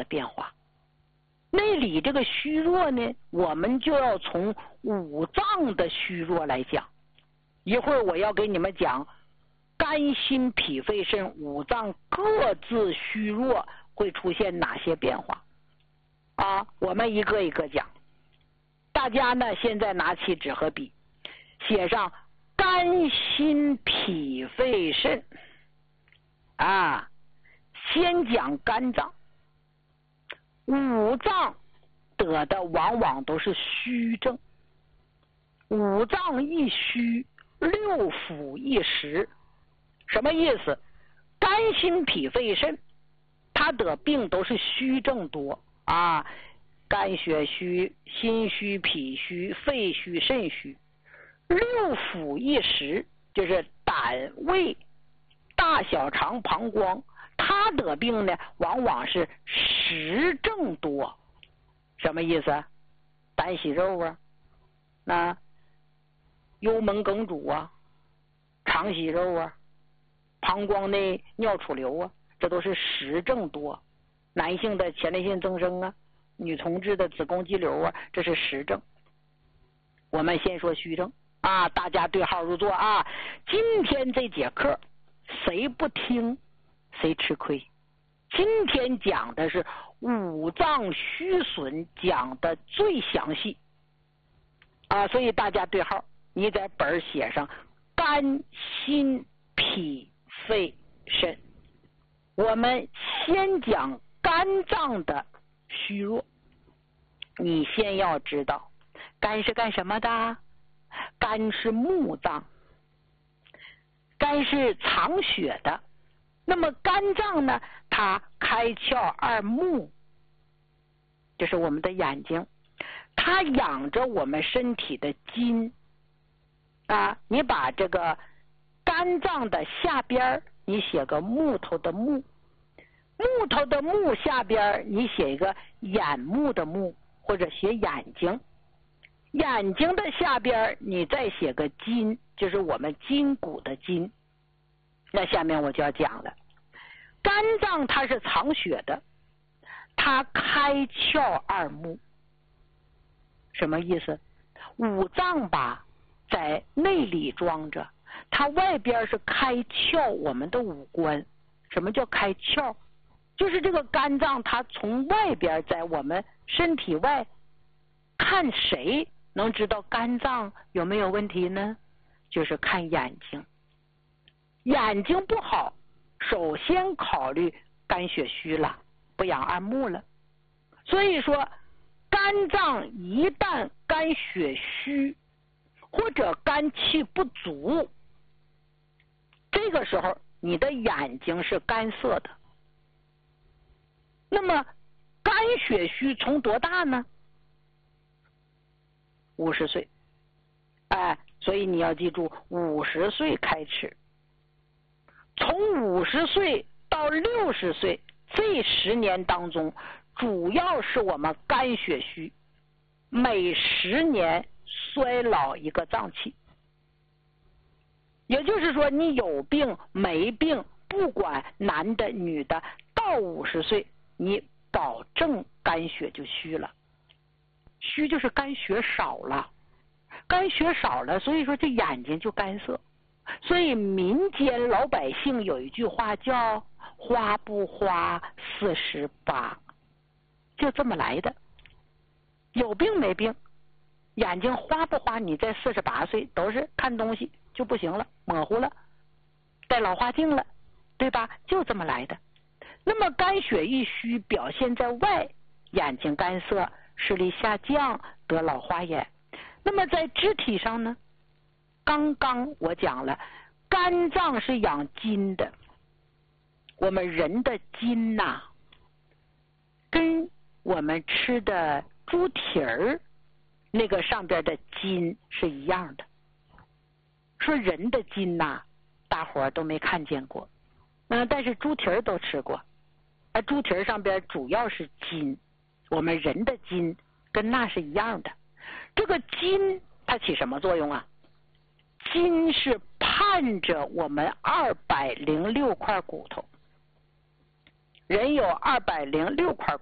的变化。内里这个虚弱呢，我们就要从五脏的虚弱来讲。一会儿我要给你们讲肝心脾肺肾五脏各自虚弱会出现哪些变化啊？我们一个一个讲。大家呢现在拿起纸和笔，写上肝心脾肺肾啊。先讲肝脏。五脏得的往往都是虚症，五脏一虚，六腑一实。什么意思？肝心脾肺肾，他得病都是虚症多啊，肝血虚、心虚、脾虚、肺虚、肾虚。六腑一实，就是胆、胃、大小肠、膀胱。他得病呢，往往是实症多。什么意思？胆息肉啊，那幽门梗阻啊，肠息肉啊，膀胱内尿储留啊，这都是实症多。男性的前列腺增生啊，女同志的子宫肌瘤啊，这是实症。我们先说虚症啊，大家对号入座啊。今天这节课谁不听谁吃亏。今天讲的是五脏虚损，讲的最详细啊，所以大家对号，你在本写上肝心脾肺肾。我们先讲肝脏的虚弱。你先要知道肝是干什么的？肝是木脏，肝是藏血的。那么肝脏呢，它开窍二目，就是我们的眼睛，它养着我们身体的筋啊。你把这个肝脏的下边你写个木头的木，木头的木下边你写一个眼目的目，或者写眼睛，眼睛的下边你再写个筋，就是我们筋骨的筋。那下面我就要讲了，肝脏它是藏血的，它开窍二目。什么意思？五脏吧在内里装着，它外边是开窍我们的五官。什么叫开窍？就是这个肝脏它从外边在我们身体外看，谁能知道肝脏有没有问题呢？就是看眼睛。眼睛不好，首先考虑肝血虚了，不养二目了。所以说肝脏一旦肝血虚或者肝气不足，这个时候你的眼睛是干涩的。那么肝血虚从多大呢？50岁。所以你要记住50岁开始，从50岁到60岁这10年当中，主要是我们肝血虚，每10年衰老一个脏器。也就是说你有病没病，不管男的女的，到50岁你保证肝血就虚了。虚就是肝血少了，肝血少了，所以说这眼睛就干涩。所以民间老百姓有一句话叫花不花48，就这么来的。有病没病，眼睛花不花，你在48岁都是看东西就不行了，模糊了，戴老花镜了，对吧？就这么来的。那么肝血一虚，表现在外，眼睛干涩，视力下降，得老花眼。那么在肢体上呢，刚刚我讲了，肝脏是养筋的。我们人的筋呐，跟我们吃的猪蹄儿那个上边的筋是一样的。说人的筋呐，大伙儿都没看见过，但是猪蹄儿都吃过。猪蹄儿上边主要是筋，我们人的筋跟那是一样的。这个筋它起什么作用啊？筋是盼着我们206块骨头，人有206块